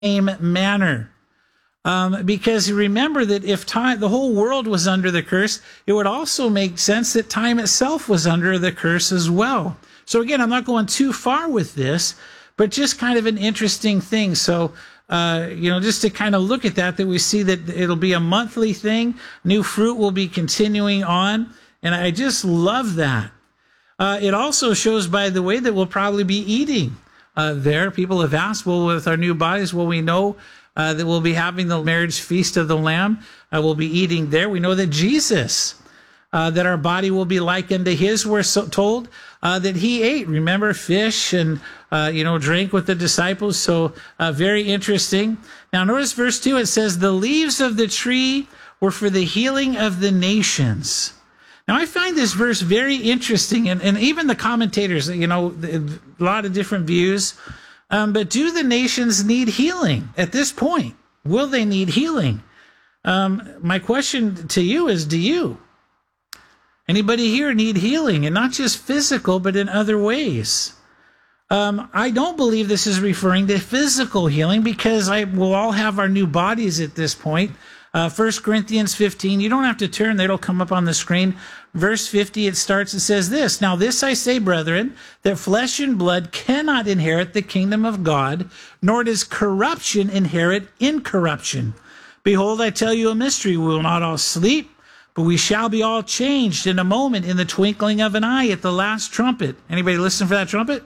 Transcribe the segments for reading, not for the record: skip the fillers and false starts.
same manner. Because remember that if the whole world was under the curse, it would also make sense that time itself was under the curse as well. So again, I'm not going too far with this, but just kind of an interesting thing. So, just to kind of look at that we see that it'll be a monthly thing. New fruit will be continuing on. And I just love that. It also shows, by the way, that we'll probably be eating there. People have asked, well, with our new bodies, will we know that we'll be having the marriage feast of the Lamb? We'll be eating there. We know that Jesus, that our body will be like unto his. We're told that he ate, remember, fish and, drank with the disciples. So very interesting. Now notice verse 2, it says, the leaves of the tree were for the healing of the nations. Now, I find this verse very interesting, and even the commentators, a lot of different views. But do the nations need healing at this point? Will they need healing? My question to you is, do you? Anybody here need healing? And not just physical, but in other ways. I don't believe this is referring to physical healing, because we'll all have our new bodies at this point. 1 Corinthians 15, you don't have to turn there, it'll come up on the screen. Verse 50, it starts, it says this, now this I say, brethren, that flesh and blood cannot inherit the kingdom of God, nor does corruption inherit incorruption. Behold, I tell you a mystery, we will not all sleep, but we shall be all changed in a moment, in the twinkling of an eye, at the last trumpet. Anybody listen for that trumpet?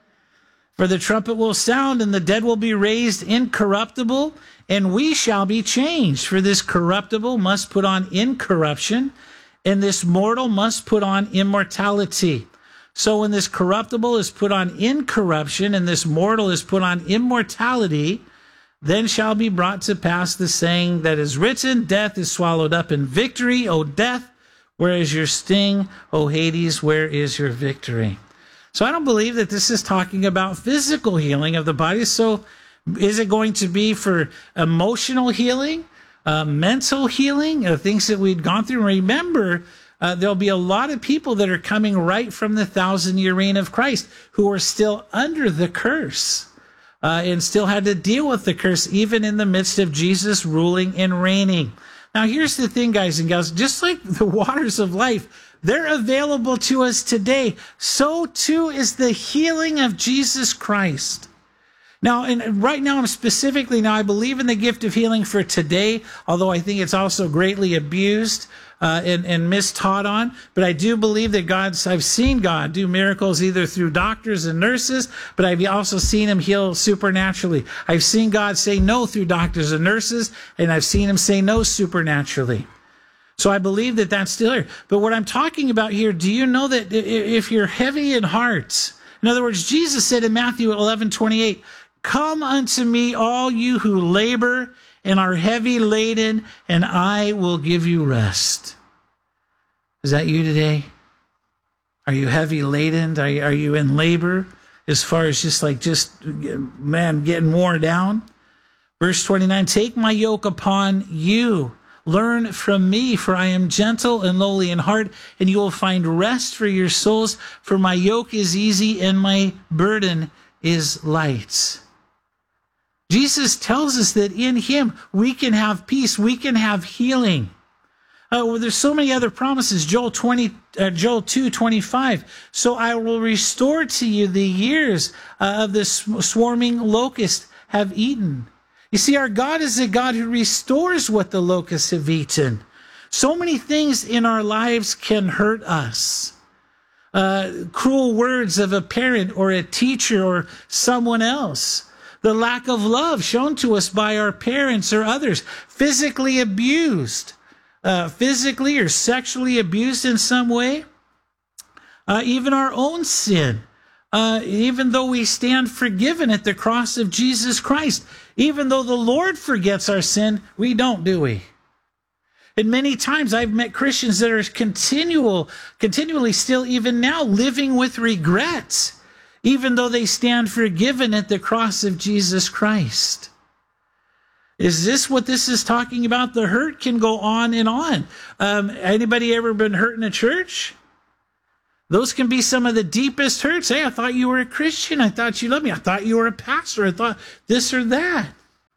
For the trumpet will sound, and the dead will be raised incorruptible, and we shall be changed. For this corruptible must put on incorruption, and this mortal must put on immortality. So when this corruptible is put on incorruption, and this mortal is put on immortality, then shall be brought to pass the saying that is written, death is swallowed up in victory. O death, where is your sting? O Hades, where is your victory? So I don't believe that this is talking about physical healing of the body. So is it going to be for emotional healing, mental healing, things that we'd gone through? Remember, there'll be a lot of people that are coming right from the 1,000-year reign of Christ who are still under the curse and still had to deal with the curse, even in the midst of Jesus ruling and reigning. Now, here's the thing, guys and gals, just like the waters of life, they're available to us today. So too is the healing of Jesus Christ. Now, and right now, I believe in the gift of healing for today, although I think it's also greatly abused and mistaught on. But I do believe that I've seen God do miracles either through doctors and nurses, but I've also seen him heal supernaturally. I've seen God say no through doctors and nurses, and I've seen him say no supernaturally. So I believe that that's still here. But what I'm talking about here, do you know that if you're heavy in heart, in other words, Jesus said in Matthew 11:28, come unto me, all you who labor and are heavy laden, and I will give you rest. Is that you today? Are you heavy laden? Are you in labor as far as getting worn down? Verse 29, take my yoke upon you. Learn from me, for I am gentle and lowly in heart, and you will find rest for your souls. For my yoke is easy and my burden is light. Jesus tells us that in him we can have peace, we can have healing. There's so many other promises. Joel 2:25. So I will restore to you the years of the swarming locust have eaten. You see, our God is a God who restores what the locusts have eaten. So many things in our lives can hurt us. Cruel words of a parent or a teacher or someone else. The lack of love shown to us by our parents or others. Physically abused. Physically or sexually abused in some way. Even our own sin. Even though we stand forgiven at the cross of Jesus Christ. Even though the Lord forgets our sin, we don't, do we? And many times I've met Christians that are continually still even now living with regrets, even though they stand forgiven at the cross of Jesus Christ. Is this what this is talking about? The hurt can go on and on. Anybody ever been hurt in a church? Those can be some of the deepest hurts. Hey, I thought you were a Christian. I thought you loved me. I thought you were a pastor. I thought this or that.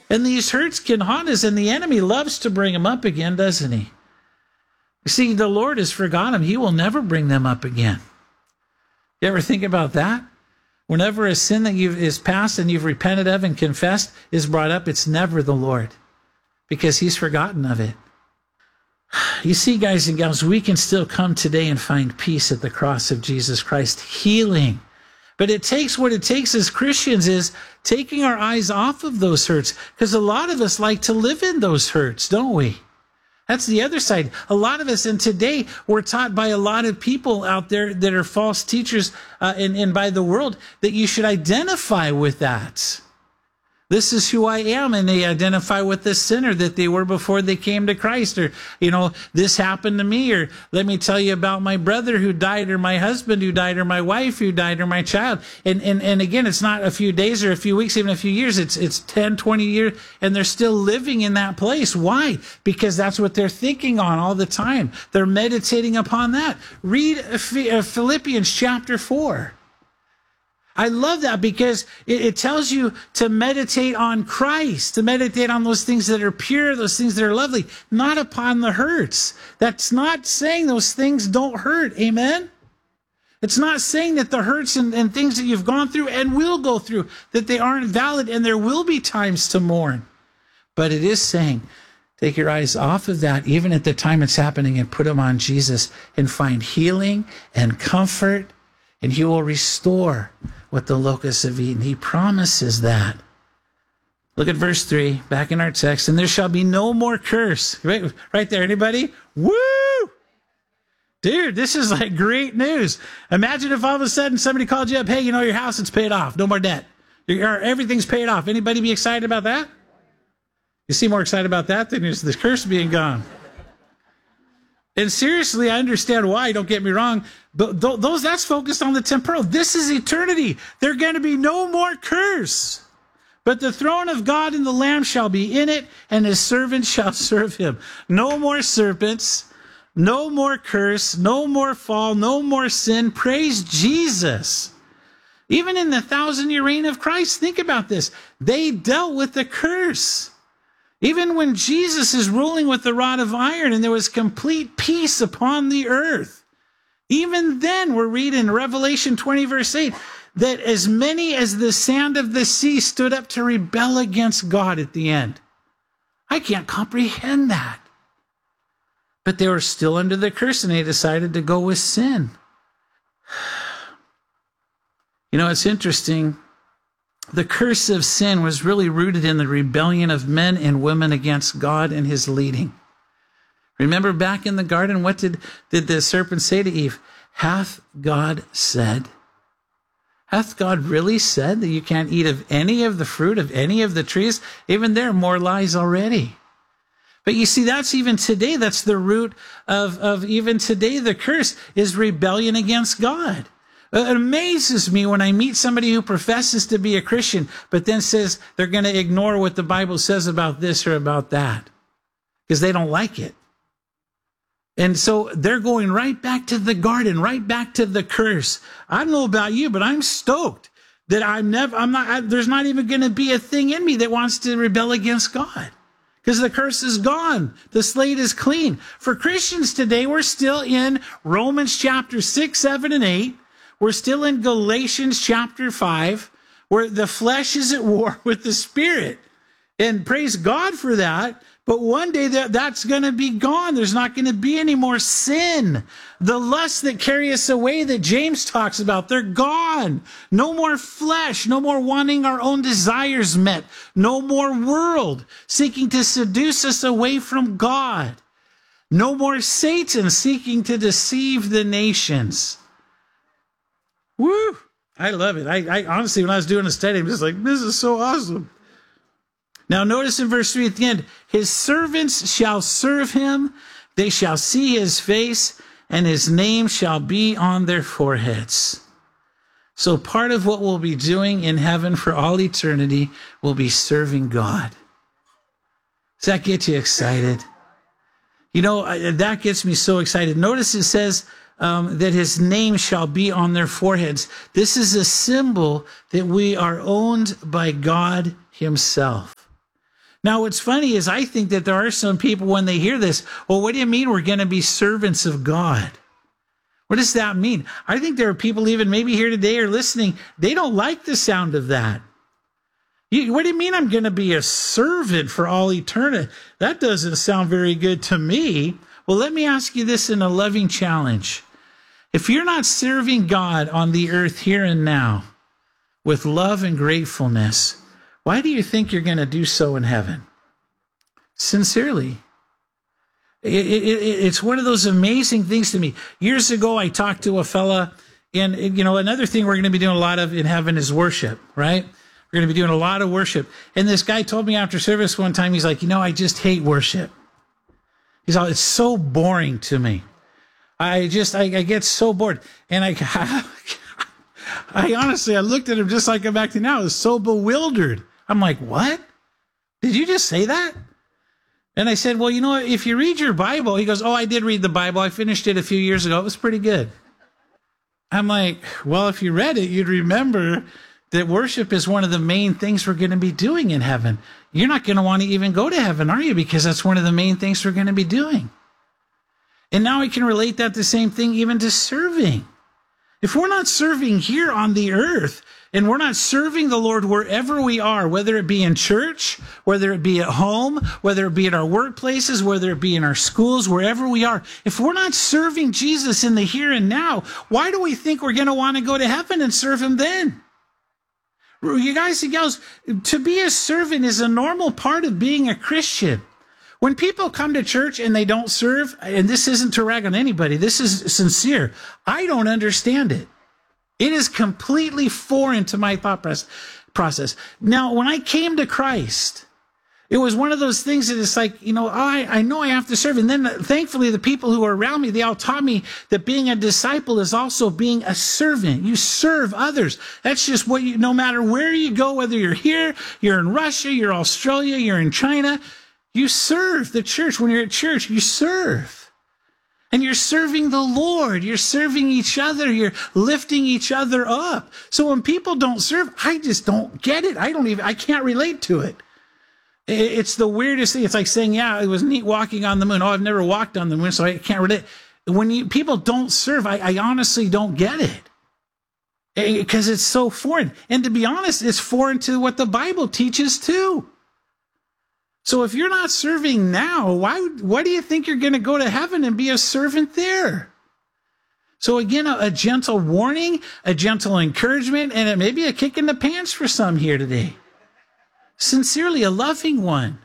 And these hurts can haunt us, and the enemy loves to bring them up again, doesn't he? You see, the Lord has forgotten them. He will never bring them up again. You ever think about that? Whenever a sin that is past and you've repented of and confessed is brought up, it's never the Lord, because he's forgotten of it. You see, guys and gals, we can still come today and find peace at the cross of Jesus Christ, healing. But it takes what it takes as Christians is taking our eyes off of those hurts, because a lot of us like to live in those hurts, don't we? That's the other side. A lot of us, and today we're taught by a lot of people out there that are false teachers and by the world that you should identify with that. This is who I am, and they identify with the sinner that they were before they came to Christ, or, this happened to me, or let me tell you about my brother who died, or my husband who died, or my wife who died, or my child. And again, it's not a few days or a few weeks, even a few years. It's 10, 20 years, and they're still living in that place. Why? Because that's what they're thinking on all the time. They're meditating upon that. Read Philippians chapter 4. I love that, because it tells you to meditate on Christ, to meditate on those things that are pure, those things that are lovely, not upon the hurts. That's not saying those things don't hurt. Amen? It's not saying that the hurts and things that you've gone through and will go through, that they aren't valid and there will be times to mourn. But it is saying, take your eyes off of that, even at the time it's happening, and put them on Jesus and find healing and comfort, and he will restore what the locusts have eaten. He promises that. Look at verse 3, back in our text. And there shall be no more curse. Right there, anybody? Woo! Dude, this is like great news. Imagine if all of a sudden somebody called you up, hey, your house, it's paid off. No more debt. Everything's paid off. Anybody be excited about that? You seem more excited about that than the curse being gone. And seriously, I understand why, don't get me wrong, but that's focused on the temporal. This is eternity. There's going to be no more curse. But the throne of God and the Lamb shall be in it, and his servants shall serve him. No more serpents, no more curse, no more fall, no more sin. Praise Jesus. Even in the 1,000-year reign of Christ, think about this. They dealt with the curse. Even when Jesus is ruling with the rod of iron and there was complete peace upon the earth, even then we're reading in Revelation 20 verse 8 that as many as the sand of the sea stood up to rebel against God at the end. I can't comprehend that. But they were still under the curse and they decided to go with sin. It's interesting. The curse of sin was really rooted in the rebellion of men and women against God and his leading. Remember back in the garden, what did the serpent say to Eve? Hath God said? Hath God really said that you can't eat of any of the fruit of any of the trees? Even there, more lies already. But you see, that's even today, that's the root of even today, the curse is rebellion against God. It amazes me when I meet somebody who professes to be a Christian, but then says they're going to ignore what the Bible says about this or about that because they don't like it. And so they're going right back to the garden, right back to the curse. I don't know about you, but I'm stoked that there's not even going to be a thing in me that wants to rebel against God because the curse is gone. The slate is clean. For Christians today, we're still in Romans chapter 6, 7, and 8. We're still in Galatians chapter 5, where the flesh is at war with the spirit. And praise God for that. But one day that's going to be gone. There's not going to be any more sin. The lusts that carry us away that James talks about, they're gone. No more flesh. No more wanting our own desires met. No more world seeking to seduce us away from God. No more Satan seeking to deceive the nations. Woo! I love it. I honestly, when I was doing a study, I'm just like, this is so awesome. Now notice in verse 3 at the end, his servants shall serve him, they shall see his face, and his name shall be on their foreheads. So part of what we'll be doing in heaven for all eternity will be serving God. Does that get you excited? That gets me so excited. Notice it says, that his name shall be on their foreheads. This is a symbol that we are owned by God himself. Now, what's funny is I think that there are some people when they hear this, well, what do you mean we're going to be servants of God? What does that mean? I think there are people even maybe here today or listening, they don't like the sound of that. What do you mean I'm going to be a servant for all eternity? That doesn't sound very good to me. Well, let me ask you this in a loving challenge. If you're not serving God on the earth here and now with love and gratefulness, why do you think you're going to do so in heaven? Sincerely. It's one of those amazing things to me. Years ago, I talked to a fella, and another thing we're going to be doing a lot of in heaven is worship, right? We're going to be doing a lot of worship. And this guy told me after service one time, he's like, I just hate worship. He's all, it's so boring to me. I get so bored. And I honestly, I looked at him just like I'm acting now. I was so bewildered. I'm like, what? Did you just say that? And I said, well, if you read your Bible, he goes, oh, I did read the Bible. I finished it a few years ago. It was pretty good. I'm like, well, if you read it, you'd remember that worship is one of the main things we're going to be doing in heaven. You're not going to want to even go to heaven, are you? Because that's one of the main things we're going to be doing. And now I can relate that the same thing even to serving. If we're not serving here on the earth, and we're not serving the Lord wherever we are, whether it be in church, whether it be at home, whether it be at our workplaces, whether it be in our schools, wherever we are, if we're not serving Jesus in the here and now, why do we think we're going to want to go to heaven and serve him then? You guys and gals, to be a servant is a normal part of being a Christian. When people come to church and they don't serve, and this isn't to rag on anybody, this is sincere, I don't understand it. It is completely foreign to my thought process. Now, when I came to Christ, it was one of those things that it's like, I know I have to serve. And then thankfully, the people who are around me, they all taught me that being a disciple is also being a servant. You serve others. That's just what no matter where you go, whether you're here, you're in Russia, you're Australia, you're in China, you serve the church. When you're at church, you serve. And you're serving the Lord. You're serving each other. You're lifting each other up. So when people don't serve, I just don't get it. I can't relate to it. It's the weirdest thing. It's like saying, yeah, it was neat walking on the moon. Oh, I've never walked on the moon, so I can't relate. When people don't serve, I honestly don't get it. Because it's so foreign. And to be honest, it's foreign to what the Bible teaches too. So if you're not serving now, why do you think you're going to go to heaven and be a servant there? So again, a gentle warning, a gentle encouragement, and it may be a kick in the pants for some here today. Sincerely, a loving one.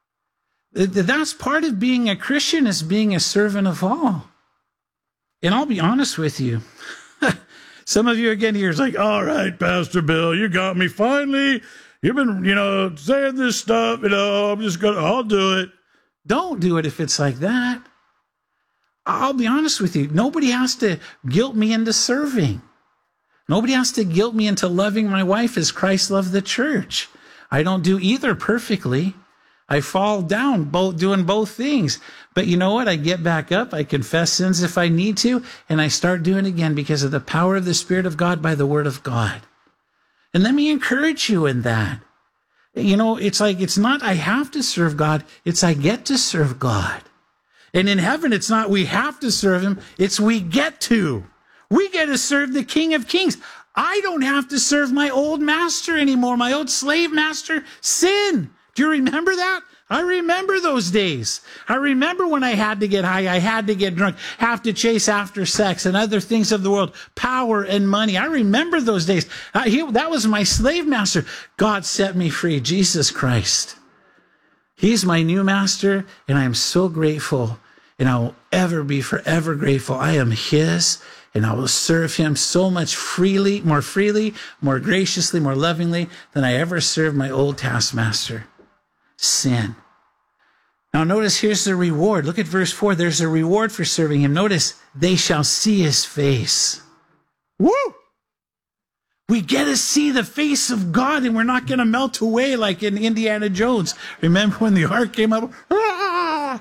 That's part of being a Christian, is being a servant of all. And I'll be honest with you. Some of you again here is like, all right, Pastor Bill, you got me finally. You've been, saying this stuff, I'll do it. Don't do it if it's like that. I'll be honest with you. Nobody has to guilt me into serving. Nobody has to guilt me into loving my wife as Christ loved the church. I don't do either perfectly. I fall down doing both things. But you know what? I get back up. I confess sins if I need to, and I start doing it again because of the power of the Spirit of God by the Word of God. And let me encourage you in that. It's like, it's not I have to serve God, it's I get to serve God. And in heaven, it's not we have to serve him, it's we get to. We get to serve the King of Kings. I don't have to serve my old master anymore, my old slave master, sin. Do you remember that? I remember those days. I remember when I had to get high, I had to get drunk, have to chase after sex and other things of the world, power and money. I remember those days. That was my slave master. God set me free, Jesus Christ. He's my new master, and I am so grateful, and I will ever be forever grateful. I am his, and I will serve him so much more freely, more graciously, more lovingly than I ever served my old taskmaster, sin. Now notice here's the reward. Look at verse 4. There's a reward for serving him. Notice, they shall see his face. Woo! We get to see the face of God, and we're not going to melt away like in Indiana Jones. Remember when the ark came up? Ah!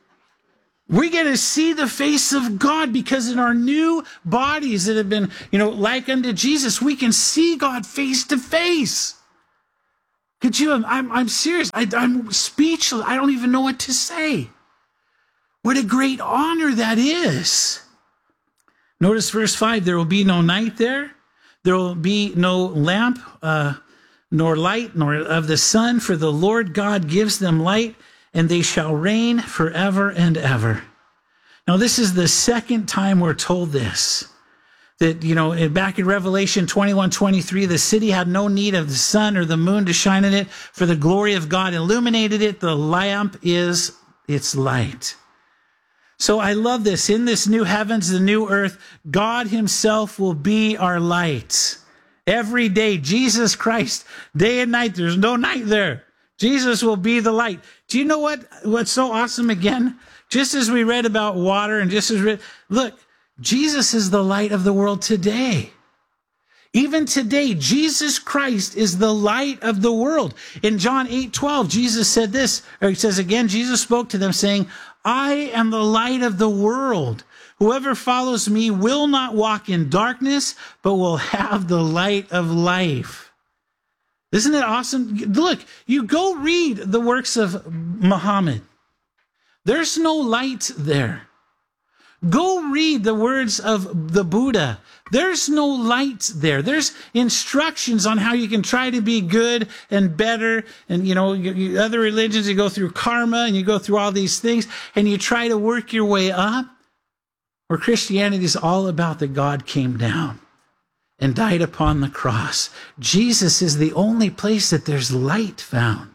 We get to see the face of God because in our new bodies that have been, like unto Jesus, we can see God face to face. Could you? I'm serious. I'm speechless. I don't even know what to say. What a great honor that is. Notice verse 5, there will be no night there. There will be no lamp, nor light, nor of the sun, for the Lord God gives them light, and they shall reign forever and ever. Now, this is the second time we're told this. That, back in Revelation 21:23, the city had no need of the sun or the moon to shine in it, for the glory of God illuminated it. The lamp is its light. So I love this. In this new heavens, the new earth, God himself will be our light. Every day, Jesus Christ, day and night, there's no night there. Jesus will be the light. Do you know what's so awesome again? Just as we read about water and look, Jesus is the light of the world today. Even today, Jesus Christ is the light of the world. In John 8:12, Jesus said this, or he says again, Jesus spoke to them saying, I am the light of the world. Whoever follows me will not walk in darkness, but will have the light of life. Isn't it awesome? Look, you go read the works of Muhammad. There's no light there. Go read the words of the Buddha. There's no light there. There's instructions on how you can try to be good and better. And, other religions, you go through karma and you go through all these things and you try to work your way up. Where Christianity is all about that God came down and died upon the cross. Jesus is the only place that there's light found.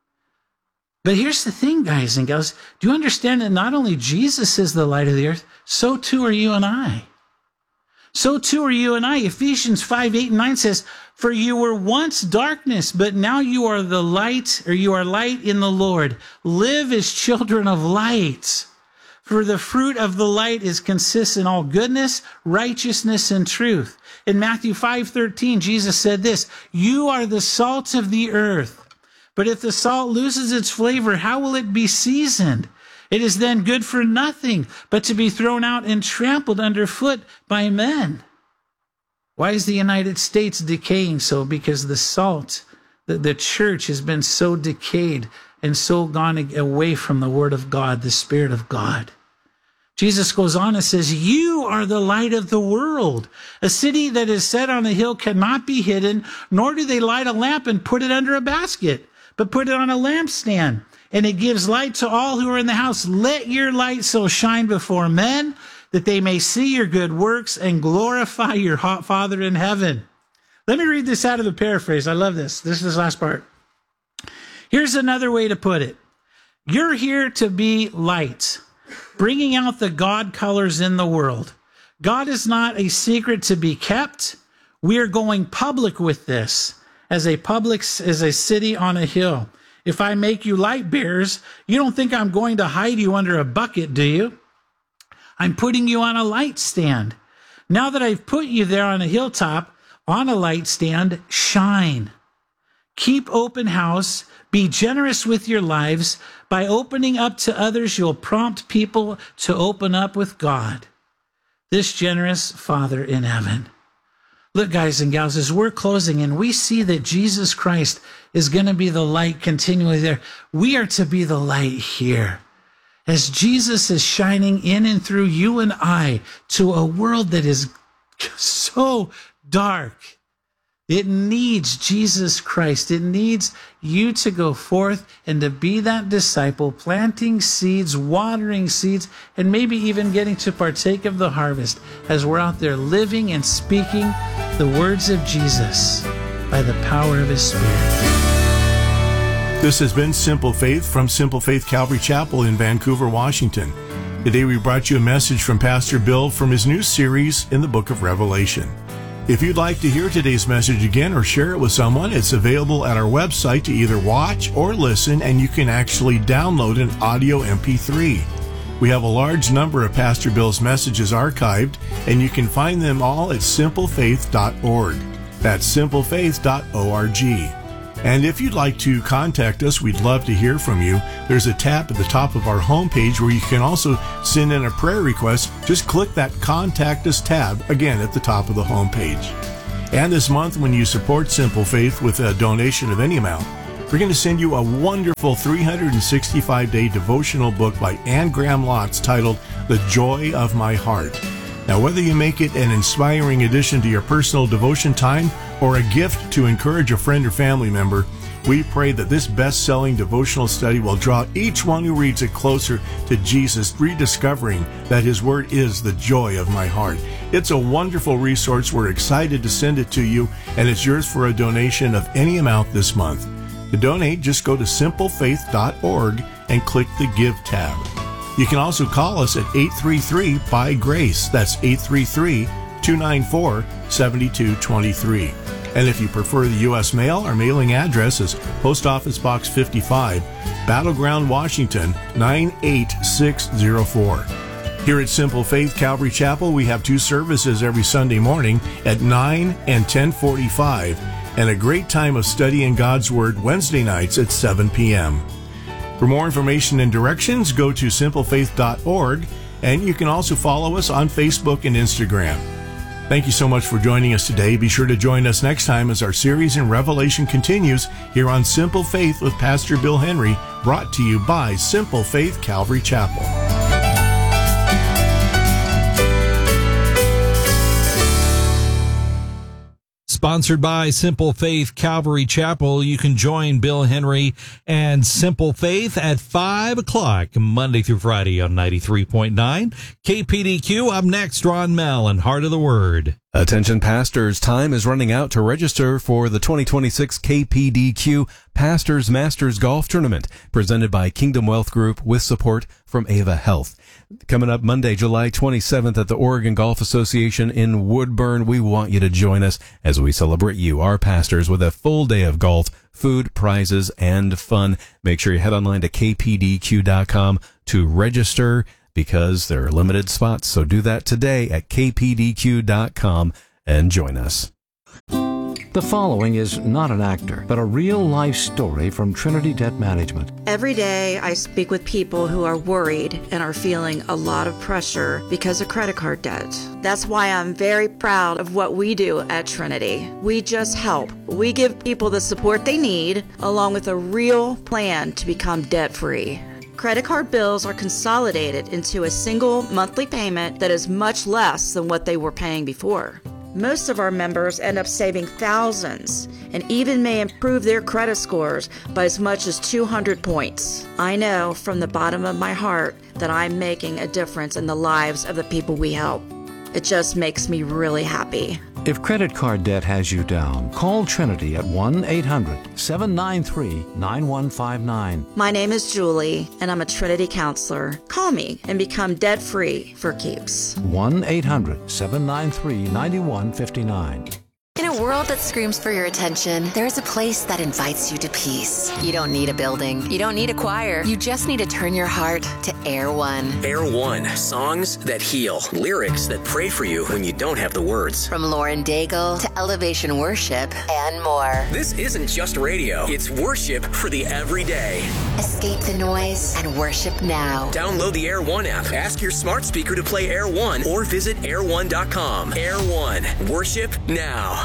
But here's the thing, guys and gals. Do you understand that not only Jesus is the light of the earth, so too are you and I. So too are you and I. Ephesians 5:8-9 says, for you were once darkness, but now you are the light, or you are light in the Lord. Live as children of light. For the fruit of the light consists in all goodness, righteousness, and truth. In Matthew 5:13, Jesus said this, you are the salt of the earth. But if the salt loses its flavor, how will it be seasoned? It is then good for nothing, but to be thrown out and trampled underfoot by men. Why is the United States decaying so? Because the salt, the church has been so decayed and so gone away from the Word of God, the Spirit of God. Jesus goes on and says, you are the light of the world. A city that is set on a hill cannot be hidden, nor do they light a lamp and put it under a basket, but put it on a lampstand, and it gives light to all who are in the house. Let your light so shine before men that they may see your good works and glorify your Father in heaven. Let me read this out of the paraphrase. I love this. This is the last part. Here's another way to put it. You're here to be light, bringing out the God colors in the world. God is not a secret to be kept. We are going public with this as a city on a hill. If I make you light bearers, you don't think I'm going to hide you under a bucket, do you? I'm putting you on a light stand. Now that I've put you there on a hilltop, on a light stand, shine. Keep open house. Be generous with your lives. By opening up to others, you'll prompt people to open up with God, this generous Father in heaven. Look, guys and gals, as we're closing and we see that Jesus Christ is going to be the light continually there, we are to be the light here. As Jesus is shining in and through you and I to a world that is so dark, it needs Jesus Christ. It needs you to go forth and to be that disciple, planting seeds, watering seeds, and maybe even getting to partake of the harvest as we're out there living and speaking the words of Jesus by the power of His Spirit. This has been Simple Faith from Simple Faith Calvary Chapel in Vancouver, Washington. Today we brought you a message from Pastor Bill from his new series in the book of Revelation. If you'd like to hear today's message again or share it with someone, it's available at our website to either watch or listen, and you can actually download an audio MP3. We have a large number of Pastor Bill's messages archived, and you can find them all at simplefaith.org. That's simplefaith.org. And if you'd like to contact us, we'd love to hear from you. There's a tab at the top of our homepage where you can also send in a prayer request. Just click that Contact Us tab, again, at the top of the homepage. And this month, when you support Simple Faith with a donation of any amount, we're going to send you a wonderful 365-day devotional book by Anne Graham Lotz titled The Joy of My Heart. Now, whether you make it an inspiring addition to your personal devotion time or a gift to encourage a friend or family member, we pray that this best-selling devotional study will draw each one who reads it closer to Jesus, rediscovering that His Word is the joy of my heart. It's a wonderful resource. We're excited to send it to you, and it's yours for a donation of any amount this month. To donate, just go to simplefaith.org and click the Give tab. You can also call us at 833-BY-GRACE. That's 833-294-7223. And if you prefer the U.S. mail, our mailing address is Post Office Box 55, Battleground, Washington, 98604. Here at Simple Faith Calvary Chapel, we have 2 services every Sunday morning at 9 and 10:45, and a great time of studying God's Word Wednesday nights at 7 p.m. For more information and directions, go to simplefaith.org, and you can also follow us on Facebook and Instagram. Thank you so much for joining us today. Be sure to join us next time as our series in Revelation continues here on Simple Faith with Pastor Bill Henry, brought to you by Simple Faith Calvary Chapel. Sponsored by Simple Faith Calvary Chapel. You can join Bill Henry and Simple Faith at 5 o'clock Monday through Friday on 93.9 KPDQ. Up next, Ron Mell and Heart of the Word. Attention pastors, time is running out to register for the 2026 KPDQ Pastors Masters Golf Tournament, presented by Kingdom Wealth Group with support from Ava Health. Coming up Monday, July 27th at the Oregon Golf Association in Woodburn. We want you to join us as we celebrate you, our pastors, with a full day of golf, food, prizes, and fun. Make sure you head online to kpdq.com to register, because there are limited spots. So do that today at kpdq.com and join us. The following is not an actor, but a real-life story from Trinity Debt Management. Every day I speak with people who are worried and are feeling a lot of pressure because of credit card debt. That's why I'm very proud of what we do at Trinity. We just help. We give people the support they need, along with a real plan to become debt-free. Credit card bills are consolidated into a single monthly payment that is much less than what they were paying before. Most of our members end up saving thousands and even may improve their credit scores by as much as 200 points. I know from the bottom of my heart that I'm making a difference in the lives of the people we help. It just makes me really happy. If credit card debt has you down, call Trinity at 1-800-793-9159. My name is Julie, and I'm a Trinity counselor. Call me and become debt-free for keeps. 1-800-793-9159. In a world that screams for your attention, there's a place that invites you to peace. You don't need a building. You don't need a choir. You just need to turn your heart to Air One. Air One, songs that heal, lyrics that pray for you when you don't have the words. From Lauren Daigle to Elevation Worship and more. This isn't just radio. It's worship for the everyday. Escape the noise and worship now. Download the Air One app. Ask your smart speaker to play Air One or visit air1.com. Air One, worship now.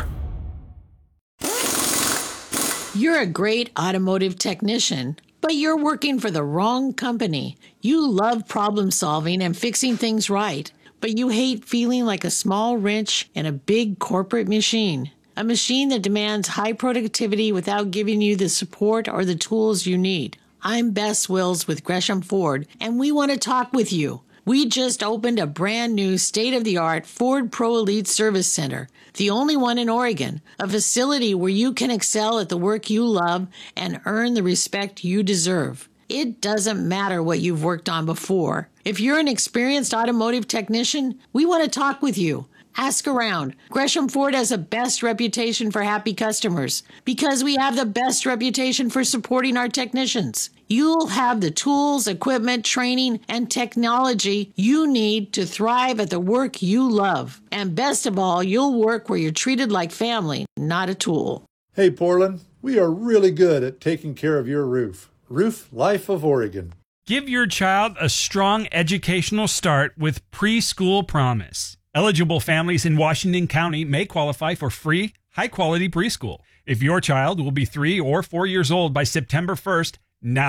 You're a great automotive technician, but you're working for the wrong company. You love problem solving and fixing things right, but you hate feeling like a small wrench in a big corporate machine. A machine that demands high productivity without giving you the support or the tools you need. I'm Bess Wills with Gresham Ford, and we want to talk with you. We just opened a brand new state-of-the-art Ford Pro Elite Service Center, the only one in Oregon, a facility where you can excel at the work you love and earn the respect you deserve. It doesn't matter what you've worked on before. If you're an experienced automotive technician, we want to talk with you. Ask around. Gresham Ford has the best reputation for happy customers because we have the best reputation for supporting our technicians. You'll have the tools, equipment, training, and technology you need to thrive at the work you love. And best of all, you'll work where you're treated like family, not a tool. Hey, Portland, we are really good at taking care of your roof. Roof Life of Oregon. Give your child a strong educational start with Preschool Promise. Eligible families in Washington County may qualify for free, high-quality preschool. If your child will be 3 or 4 years old by September 1st, now